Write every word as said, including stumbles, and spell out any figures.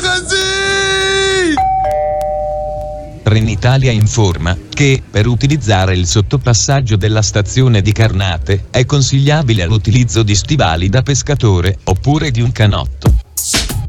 così! Trenitalia informa che, per utilizzare il sottopassaggio della stazione di Carnate, è consigliabile l'utilizzo di stivali da pescatore oppure di un canotto.